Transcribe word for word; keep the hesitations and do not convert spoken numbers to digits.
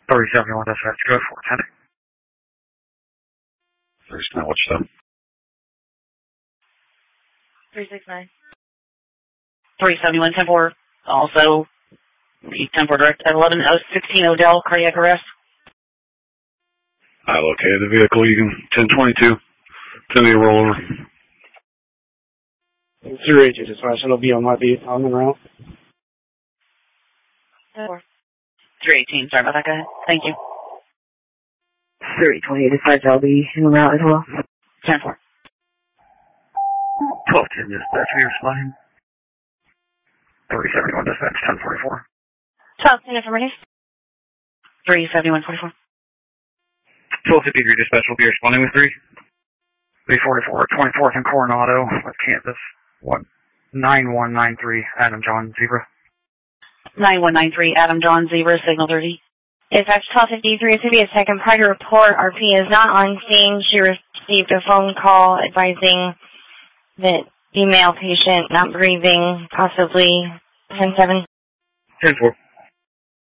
three seventy-one dispatch, go for ten. three six nine, what's up? three six nine. three seventy-one, ten four. Also, the ten four direct at eleven oh sixteen Odell, cardiac arrest. I located the vehicle. You can ten twenty-two. Send me a rollover. zero eight two dispatch. It'll be on my vehicle. I'm en route. three eighteen. Sorry about that, guy. Thank you. three twenty dispatch. I'll be en route as well. ten four. twelve ten dispatch, we responding. three seventy-one dispatch, ten forty-four. twelve ten affirmative. three seventy-one forty-four. twelve fifty-three dispatch will be responding with three. three forty-four, twenty-fourth and Coronado with campus. One nine one nine three, Adam John Zebra. nine one nine three, Adam John Zebra, signal thirty. Dispatch twelve fifty-three, to be a second prior report. R P is not on scene. She received a phone call advising that female patient not breathing, possibly ten seven. ten four.